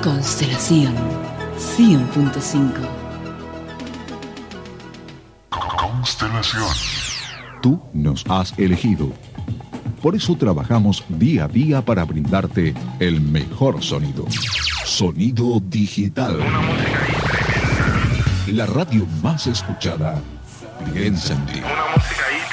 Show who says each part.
Speaker 1: Constelación 100.5.
Speaker 2: Constelación.
Speaker 3: Tú nos has elegido. Por eso trabajamos día a día para brindarte el mejor sonido. Sonido digital.
Speaker 2: Una música ahí tremenda.
Speaker 3: La radio más escuchada. Piensa en ti.
Speaker 2: Una música ahí